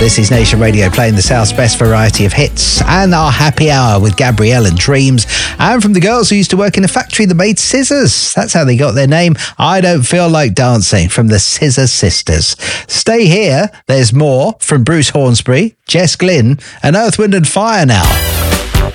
This is Nation Radio playing the South's best variety of hits and our happy hour with Gabrielle and Dreams. And from the girls who used to work in a factory that made scissors. That's how they got their name. I Don't Feel Like Dancing from the Scissor Sisters. Stay here. There's more from Bruce Hornsby, Jess Glynn and Earth, Wind and Fire now.